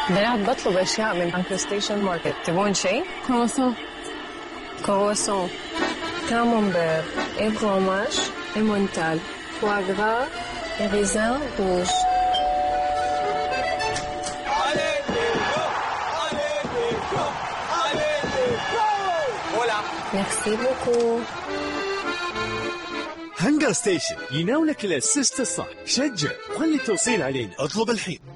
بنات بطلب أشياء من هانكر ستيشن ماركت. تبون شيء؟ كرواسون كاممبير et fromage et montal foie gras et raisin rouge. Merci beaucoup. هانجر ستيشن يناولك الأسيست الصح. شجع وخلي التوصيل علينا. اطلب الحين.